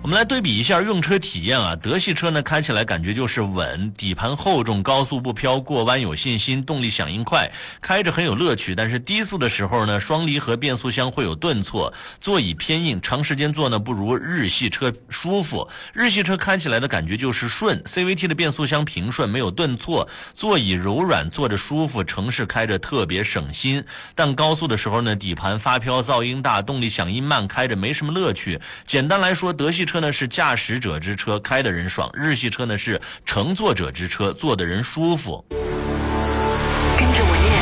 我们来对比一下用车体验啊，德系车呢开起来感觉就是稳，底盘厚重，高速不飘，过弯有信心，动力响应快，开着很有乐趣。但是低速的时候呢，双离合变速箱会有顿挫，座椅偏硬，长时间坐呢不如日系车舒服。日系车开起来的感觉就是顺 ，CVT 的变速箱平顺，没有顿挫，座椅柔软，坐着舒服，城市开着特别省心。但高速的时候呢，底盘发飘，噪音大，动力响应慢，开着没什么乐趣。简单来说，德系车呢是驾驶者之车，开的人爽；日系车呢是乘坐者之车，坐的人舒服。